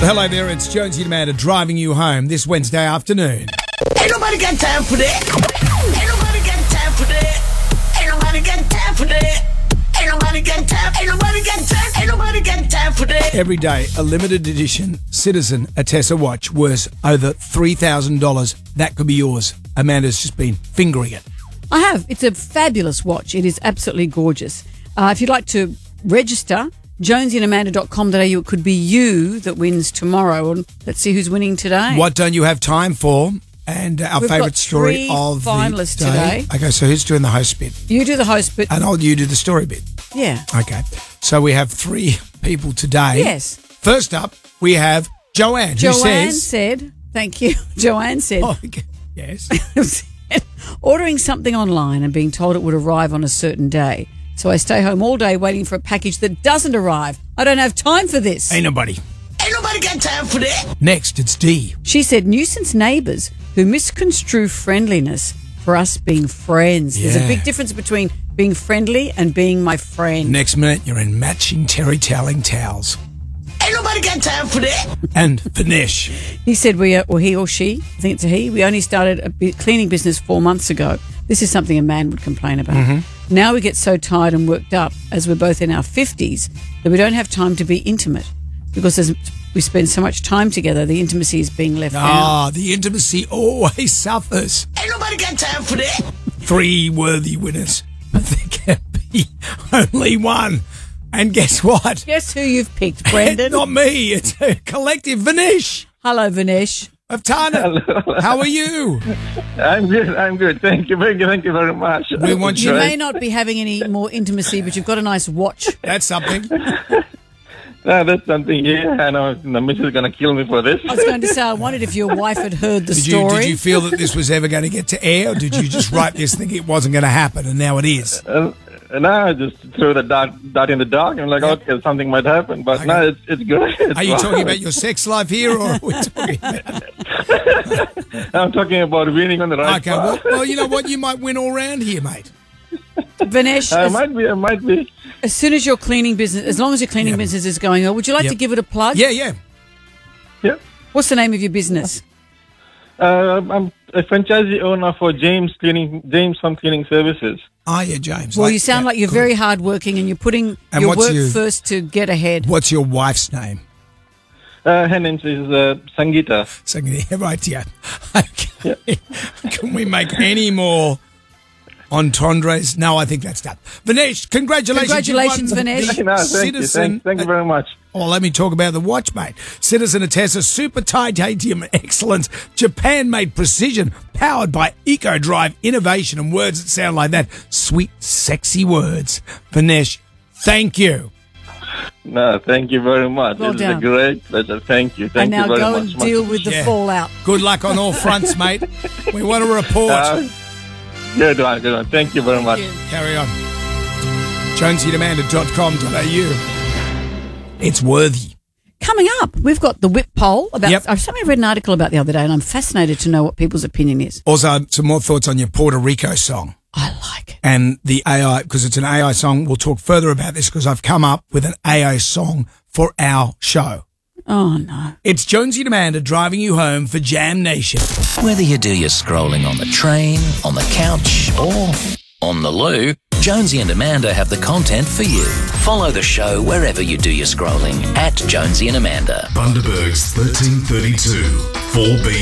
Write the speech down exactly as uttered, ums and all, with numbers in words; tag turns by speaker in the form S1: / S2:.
S1: Hello there, it's Jonesy and Amanda driving you home this Wednesday afternoon.
S2: Ain't nobody got time for that. Ain't nobody got time for that. Ain't nobody got time for that. Ain't nobody got time. Ain't nobody got time. Ain't nobody got time for that.
S1: Every day, a limited edition Citizen Atessa watch worth over three thousand dollars. That could be yours. Amanda's just been fingering it.
S3: I have. It's a fabulous watch. It is absolutely gorgeous. Uh, if you'd like to register, jonesy and amanda dot com dot a u. It could be you that wins tomorrow. And let's see who's winning today.
S1: What don't you have time for? And our
S3: We've
S1: favourite
S3: got
S1: story
S3: three
S1: of
S3: finalists
S1: the day.
S3: today.
S1: Okay, so who's doing the host bit?
S3: You do the host bit.
S1: And I'll you do the story bit.
S3: Yeah.
S1: Okay, so we have three people today.
S3: Yes.
S1: First up, we have Joanne, who
S3: Joanne
S1: says...
S3: said, thank you. Joanne said,
S1: Oh, okay. Yes.
S3: ordering something online and being told it would arrive on a certain day. So I stay home all day waiting for a package that doesn't arrive. I don't have time for this.
S1: Ain't nobody.
S2: Ain't nobody got time for that.
S1: Next, it's Dee.
S3: She said nuisance neighbours who misconstrue friendliness for us being friends. There's
S1: Yeah.
S3: a big difference between being friendly and being my friend.
S1: Next minute, you're in matching terry toweling towels.
S2: Ain't nobody got time for that.
S1: And Vinesh.
S3: He said we are, or he or she, I think it's a he, we only started a bi- cleaning business four months ago. This is something a man would complain about.
S1: Mm-hmm.
S3: Now we get so tired and worked up as we're both in our fifties that we don't have time to be intimate because as we spend so much time together, the intimacy is being left out.
S1: Ah, the intimacy always suffers.
S2: Ain't nobody got time for that.
S1: Three worthy winners, but there can be only one. And guess what?
S3: Guess who you've picked, Brendan?
S1: Not me. It's a collective. Vinesh
S3: Hello, Vinesh.
S1: of Tana. How are you?
S4: I'm good. I'm good. Thank you. Thank you. Thank you very much.
S1: We want
S3: You
S1: you.
S3: may not be having any more intimacy, but you've got a nice watch.
S1: That's something.
S4: No, that's something. Yeah, I know. The missus is gonna kill me for this.
S3: I was going to say, I wondered if your wife had heard the
S1: Did you,
S3: story.
S1: did you feel that this was ever going to get to air, or did you just write this thinking it wasn't going to happen, and now it is?
S4: Uh, no, I just threw the dart, dart in the dark. I'm like, okay, something might happen, but
S1: Okay.
S4: no, it's it's good. It's
S1: Are you
S4: fine.
S1: talking about your sex life here, or are we talking about...
S4: I'm talking about winning on the right
S1: Okay, well,
S4: path.
S1: well, you know what? You might win all round here, mate.
S3: Vinesh,
S4: I
S3: as,
S4: might be. I might be.
S3: as soon as your cleaning business, as long as your cleaning
S1: Yep.
S3: business is going on, would you like
S1: Yep.
S3: to give it a plug?
S1: Yeah, yeah.
S4: Yeah.
S3: What's the name of your business?
S4: Uh, I'm a franchisee owner for James Cleaning, James Home Cleaning Services.
S1: Ah, yeah, James.
S3: Well, you sound
S1: yeah,
S3: like you're
S1: good.
S3: very hardworking and you're putting
S1: And
S3: your
S1: what's
S3: work
S1: your-
S3: first to get ahead.
S1: What's your wife's name?
S4: Uh, her name is uh, Sangeeta.
S1: So, yeah, right, yeah. Okay. Can we make any more entendres? No, I think that's done. Vinesh, congratulations. You
S3: Congratulations,
S1: won
S3: Vinesh.
S1: the
S4: No, thank you.
S1: Citizen.
S4: Thank, thank you very much.
S1: Oh, let me talk about the watch, mate. Citizen Atessa Super Titanium Excellence, Japan-made precision, powered by eco-drive innovation and words that sound like that. Sweet, sexy words. Vinesh, thank you.
S4: No, thank you very much.
S3: Well
S4: This
S3: done.
S4: is a great pleasure. Thank you. Thank
S3: and now
S4: you very
S3: go
S4: much.
S3: and deal with the
S1: Yeah.
S3: fallout.
S1: Good luck on all fronts, mate. We want a report.
S4: Uh, good one, good one. Thank you very much.
S3: Thank you.
S1: Carry on. jonesy and amanda dot com dot a u. It's worthy.
S3: Coming up, we've got the whip poll. About,
S1: Yep.
S3: I something I read an article about the other day, and I'm fascinated to know what people's opinion is.
S1: Also, some more thoughts on your Puerto Rico song.
S3: I like it.
S1: And the A I, because it's an A I song. We'll talk further about this because I've come up with an A I song for our show.
S3: Oh, no.
S1: It's Jonesy and Amanda driving you home for Jam Nation.
S5: Whether you do your scrolling on the train, on the couch, or on the loo, Jonesy and Amanda have the content for you. Follow the show wherever you do your scrolling at Jonesy and Amanda.
S6: Bundaberg's thirteen thirty-two, four B